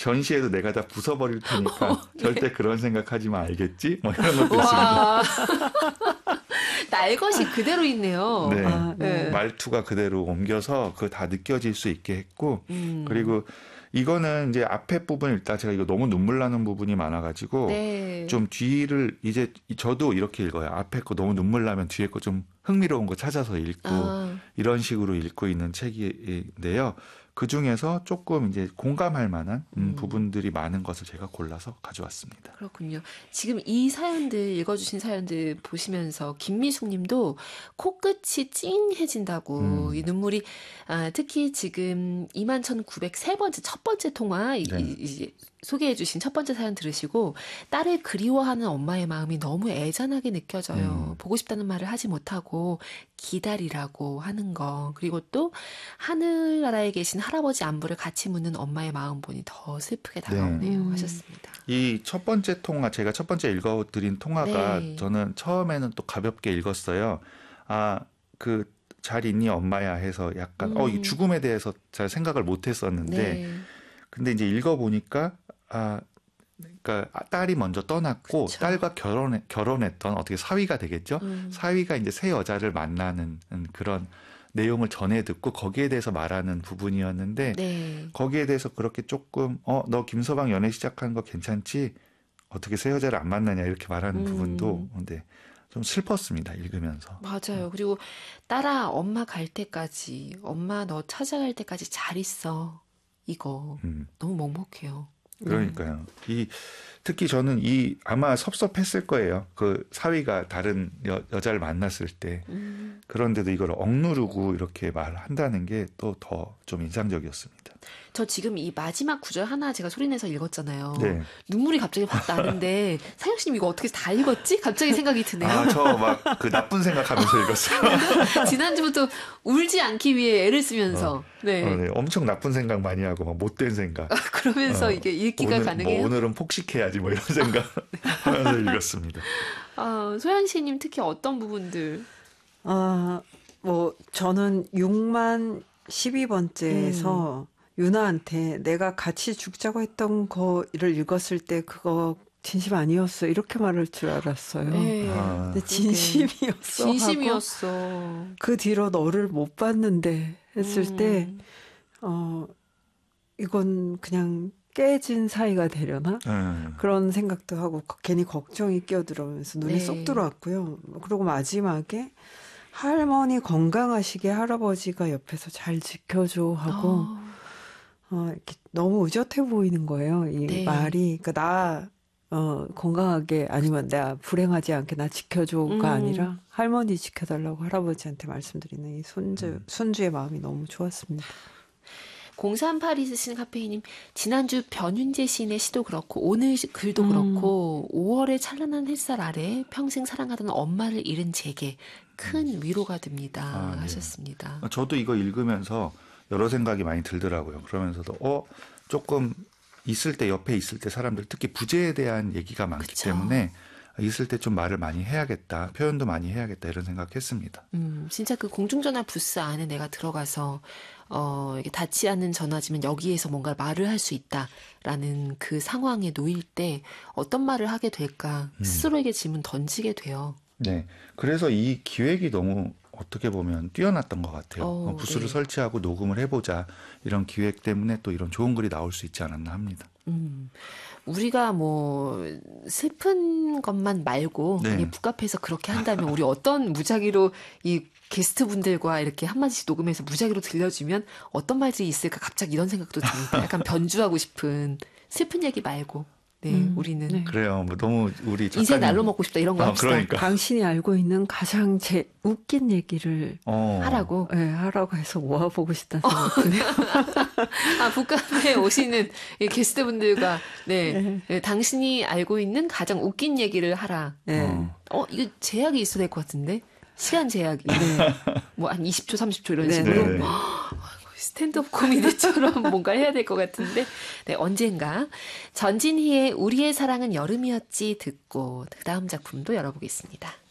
전시해도 내가 다 부숴버릴 테니까 절대 그런 생각하지만 알겠지? 뭐 이런 것도 있습니다. 날 것이 그대로 있네요. 네. 네. 말투가 그대로 옮겨서 그거 다 느껴질 수 있게 했고 그리고 이거는 이제 앞에 부분 일단 제가 이거 너무 눈물 나는 부분이 많아가지고 네. 좀 뒤를 이제 저도 이렇게 읽어요. 앞에 거 너무 눈물 나면 뒤에 거 좀 흥미로운 거 찾아서 읽고 이런 식으로 읽고 있는 책인데요. 그 중에서 조금 이제 공감할 만한 부분들이 많은 것을 제가 골라서 가져왔습니다. 그렇군요. 지금 이 사연들 읽어주신 사연들 보시면서 김미숙 님도 코끝이 찡해진다고 이 눈물이 특히 지금 21,903번째 첫 번째 통화 이제 소개해 주신 첫 번째 사연 들으시고 딸을 그리워하는 엄마의 마음이 너무 애잔하게 느껴져요. 보고 싶다는 말을 하지 못하고 기다리라고 하는 거. 그리고 또 하늘나라에 계신 할아버지 안부를 같이 묻는 엄마의 마음 보니 더 슬프게 다가오네요. 하셨습니다. 이 첫 번째 통화, 제가 첫 번째 읽어드린 통화가 저는 처음에는 또 가볍게 읽었어요. 그 잘 있니 엄마야 해서 약간 이 죽음에 대해서 잘 생각을 못 했었는데 근데 이제 읽어보니까 그러니까 딸이 먼저 떠났고 그쵸. 딸과 결혼했던 어떻게 사위가 되겠죠. 사위가 이제 새 여자를 만나는 그런 내용을 전해 듣고 거기에 대해서 말하는 부분이었는데 거기에 대해서 그렇게 조금 너 김서방 연애 시작한 거 괜찮지? 어떻게 새 여자를 안 만나냐 이렇게 말하는 부분도 근데 좀 슬펐습니다. 읽으면서. 맞아요. 그리고 딸아 엄마 갈 때까지 엄마 너 찾아갈 때까지 잘 있어. 이거 너무 먹먹해요. 그러니까요. 특히 저는 아마 섭섭했을 거예요. 그 사위가 다른 여자를 만났을 때. 그런데도 이걸 억누르고 이렇게 말한다는 게 또 더 좀 인상적이었습니다. 저 지금 이 마지막 구절 하나 제가 소리내서 읽었잖아요. 네. 눈물이 갑자기 확 나는데 상혁 씨님 이거 어떻게 다 읽었지? 갑자기 생각이 드네요. 저 막 그 나쁜 생각하면서 읽었어요. 지난주부터 울지 않기 위해 애를 쓰면서. 네, 엄청 나쁜 생각 많이 하고 막 못된 생각. 그러면서 이게 읽기가 가능해요? 오늘은 폭식해야지 뭐 이런 생각 하면서 읽었습니다. 소연 씨님 특히 어떤 부분들? 저는 6만 12번째에서 유나한테 내가 같이 죽자고 했던 거를 읽었을 때 그거 진심 아니었어 이렇게 말할 줄 알았어요. 근데 진심이었어. 진심이었어. 그 뒤로 너를 못 봤는데 했을 때 이건 그냥 깨진 사이가 되려나? 그런 생각도 하고 괜히 걱정이 끼어들어오면서 눈에 쏙 들어왔고요. 그리고 마지막에 할머니 건강하시게 할아버지가 옆에서 잘 지켜줘 하고 이렇게 너무 의젓해 보이는 거예요. 이 말이. 그러니까 나 건강하게 아니면 내가 불행하지 않게 나 지켜줘가 아니라 할머니 지켜달라고 할아버지한테 말씀드리는 이 손주의 마음이 너무 좋았습니다. 0382 쓰시는 카페이님, 지난주 변윤재 시인의 시도 그렇고 오늘 글도 그렇고 5월의 찬란한 햇살 아래 평생 사랑하던 엄마를 잃은 제게 큰 위로가 됩니다. 하셨습니다. 저도 이거 읽으면서 여러 생각이 많이 들더라고요. 그러면서도 조금 옆에 있을 때 사람들 특히 부재에 대한 얘기가 많기 때문에 있을 때 좀 말을 많이 해야겠다. 표현도 많이 해야겠다. 이런 생각했습니다. 진짜 그 공중전화 부스 안에 내가 들어가서 이게 닿지 않는 전화지만 여기에서 뭔가 말을 할 수 있다라는 그 상황에 놓일 때 어떤 말을 하게 될까 스스로에게 질문 던지게 돼요. 네. 그래서 이 기획이 너무 어떻게 보면 뛰어났던 것 같아요. 부스를 설치하고 녹음을 해보자. 이런 기획 때문에 또 이런 좋은 글이 나올 수 있지 않았나 합니다. 우리가 뭐 슬픈 것만 말고 북카페에서 그렇게 한다면 우리 어떤 무작위로 이 게스트분들과 이렇게 한마디씩 녹음해서 무작위로 들려주면 어떤 말들이 있을까 갑자기 이런 생각도 듭니다. 약간 변주하고 싶은 슬픈 얘기 말고. 우리는. 그래요. 너무 우리 작가님. 인생 날로 먹고 싶다 이런 거 합시다. 그러니까. 당신이 알고 있는 가장 웃긴 얘기를 하라고? 네, 하라고 해서 모아보고 싶다는 생각이 드네요. 북카페에 오시는 게스트분들과 당신이 알고 있는 가장 웃긴 얘기를 하라. 이거 제약이 있어야 될 것 같은데? 시간 제약이. 뭐 한 20초, 30초 이런 식으로. 스탠드업 코미디처럼 뭔가 해야 될 것 같은데 언젠가 전진희의 우리의 사랑은 여름이었지 듣고 그 다음 작품도 열어보겠습니다.